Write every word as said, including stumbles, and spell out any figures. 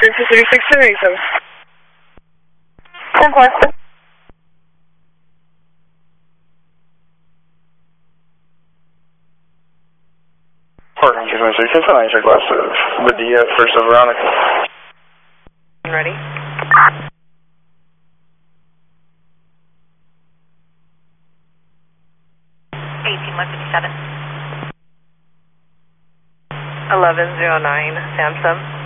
two three six two eight seven. ten four. Parking two twenty-six, it's a nicer glass of Medea first of Veronica. Ready? eighteen one fifty-seven. eleven zero nine, Samsung.